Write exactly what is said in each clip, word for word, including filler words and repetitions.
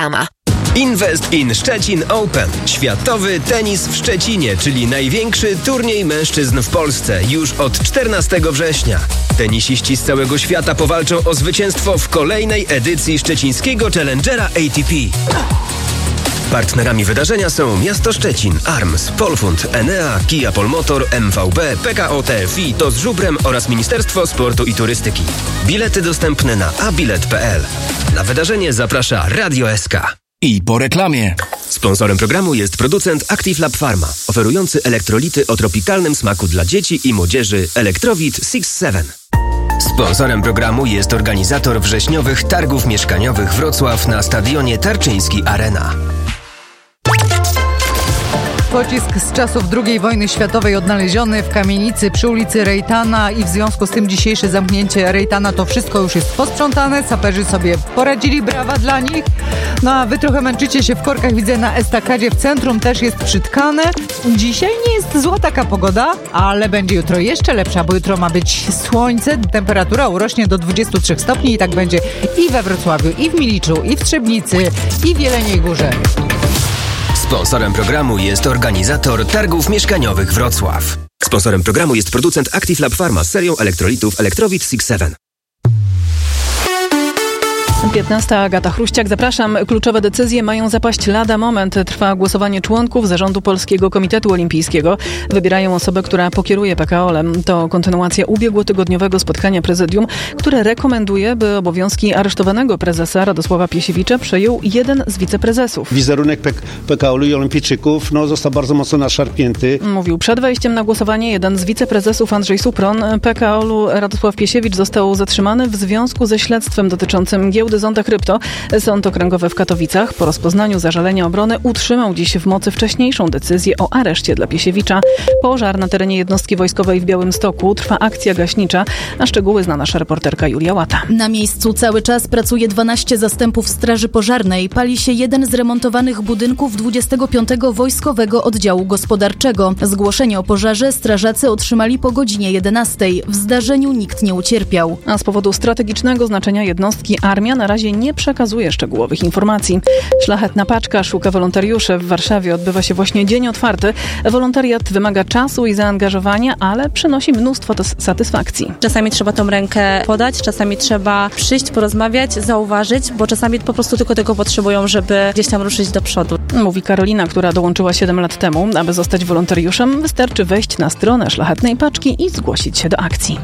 reklama. Invest in Szczecin Open. Światowy tenis w Szczecinie, czyli największy turniej mężczyzn w Polsce już od czternastego września. Tenisiści z całego świata powalczą o zwycięstwo w kolejnej edycji szczecińskiego Challengera A T P. Partnerami wydarzenia są Miasto Szczecin, Arms, Polfund, Enea, Kia Polmotor, M V B, P K O T F I, to z Żubrem oraz Ministerstwo Sportu i Turystyki. Bilety dostępne na abilet kropka p l. Na wydarzenie zaprasza Radio S K. I po reklamie. Sponsorem programu jest producent Active Lab Pharma, oferujący elektrolity o tropikalnym smaku dla dzieci i młodzieży Elektrowit sześć siedem. Sponsorem programu jest organizator wrześniowych targów mieszkaniowych Wrocław na stadionie Tarczyński Arena. Pocisk z czasów drugiej wojny światowej odnaleziony w kamienicy przy ulicy Rejtana i w związku z tym dzisiejsze zamknięcie Rejtana to wszystko już jest posprzątane. Saperzy sobie poradzili, brawa dla nich. No a wy trochę męczycie się w korkach, widzę na estakadzie w centrum też jest przytkane. Dzisiaj nie jest zła taka pogoda, ale będzie jutro jeszcze lepsza, bo jutro ma być słońce, temperatura urośnie do dwudziestu trzech stopni i tak będzie i we Wrocławiu, i w Miliczu, i w Trzebnicy, i w Jeleniej Górze. Sponsorem programu jest organizator targów mieszkaniowych Wrocław. Sponsorem programu jest producent Active Lab Pharma z serią elektrolitów Elektrowit sześć siedem. piętnasta. Agata Chruściak. Zapraszam. Kluczowe decyzje mają zapaść lada moment. Trwa głosowanie członków Zarządu Polskiego Komitetu Olimpijskiego. Wybierają osobę, która pokieruje P K O L-em. To kontynuacja ubiegłotygodniowego spotkania prezydium, które rekomenduje, by obowiązki aresztowanego prezesa Radosława Piesiewicza przejął jeden z wiceprezesów. Wizerunek P K O L-u i olimpijczyków no, został bardzo mocno naszarpnięty. Mówił przed wejściem na głosowanie jeden z wiceprezesów Andrzej Supron. P K O L-u Radosław Piesiewicz został zatrzymany w związku ze śledztwem dotyczącym giełdy Zonda Krypto. Sąd okręgowy w Katowicach po rozpoznaniu zażalenia obrony utrzymał dziś w mocy wcześniejszą decyzję o areszcie dla Piesiewicza. Pożar na terenie jednostki wojskowej w Białymstoku. Trwa akcja gaśnicza, a szczegóły zna nasza reporterka Julia Łata. Na miejscu cały czas pracuje dwanaście zastępów straży pożarnej. Pali się jeden z remontowanych budynków dwudziestego piątego Wojskowego Oddziału Gospodarczego. Zgłoszenie o pożarze strażacy otrzymali po godzinie jedenastej. W zdarzeniu nikt nie ucierpiał. A z powodu strategicznego znaczenia jednostki armia na razie nie przekazuje szczegółowych informacji. Szlachetna Paczka szuka wolontariuszy. W Warszawie odbywa się właśnie dzień otwarty. Wolontariat wymaga czasu i zaangażowania, ale przynosi mnóstwo satysfakcji. Czasami trzeba tą rękę podać, czasami trzeba przyjść, porozmawiać, zauważyć, bo czasami po prostu tylko tego potrzebują, żeby gdzieś tam ruszyć do przodu. Mówi Karolina, która dołączyła siedem lat temu. Aby zostać wolontariuszem, wystarczy wejść na stronę Szlachetnej Paczki i zgłosić się do akcji.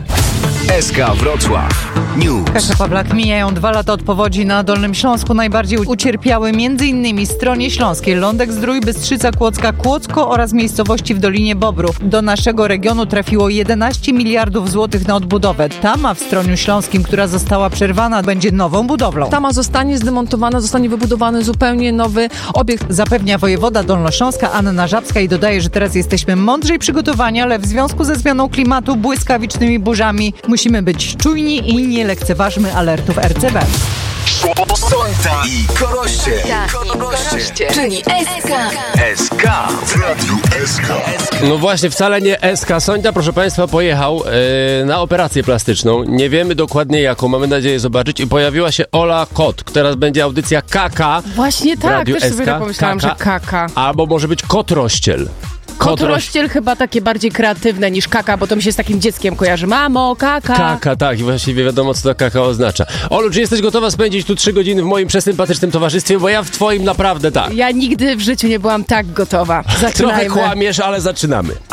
S K Wrocław News. Kasia Pawlak. Mijają dwa lata od powodzi na Dolnym Śląsku. Najbardziej ucierpiały m.in. Stronie Śląskiej, Lądek-Zdrój, Bystrzyca Kłodzka, Kłodzko oraz miejscowości w Dolinie Bobrów. Do naszego regionu trafiło jedenaście miliardów złotych na odbudowę. Tama w Stroniu Śląskim, która została przerwana, będzie nową budowlą. Tama zostanie zdemontowana, zostanie wybudowany zupełnie nowy obiekt. Zapewnia wojewoda dolnośląska Anna Żabska i dodaje, że teraz jesteśmy mądrzej przygotowani, ale w związku ze zmianą klimatu, błyskawicznymi burzami musimy być czujni i nie lekceważmy alertów R C B. Sonta i Koroście. Koroście. Czyli S K. S K w Radiu S K. No właśnie, wcale nie S K. Sońta, proszę Państwa, pojechał yy, na operację plastyczną. Nie wiemy dokładnie jaką, mamy nadzieję zobaczyć. I pojawiła się Ola Kot. Teraz będzie audycja K K. Właśnie tak, Radiu też S K. sobie tak pomyślałam, K K. że kaka. Albo może być Kotrościel. Kotrościel chyba takie bardziej kreatywne niż kaka, bo to mi się z takim dzieckiem kojarzy. Mamo, kaka. Kaka, tak. I właściwie wiadomo, co to kaka oznacza. Olu, czy jesteś gotowa spędzić tu trzy godziny w moim przesympatycznym towarzystwie? Bo ja w twoim naprawdę tak. Ja nigdy w życiu nie byłam tak gotowa. Zaczynajmy. Trochę kłamiesz, ale zaczynamy.